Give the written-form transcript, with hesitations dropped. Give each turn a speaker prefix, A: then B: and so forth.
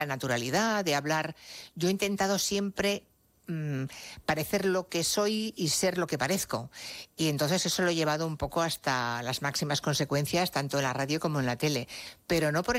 A: la naturalidad, de hablar. Yo he intentado siempre parecer lo que soy y ser lo que parezco. Y entonces eso lo he llevado un poco hasta las máximas consecuencias, tanto en la radio como en la tele. Pero no por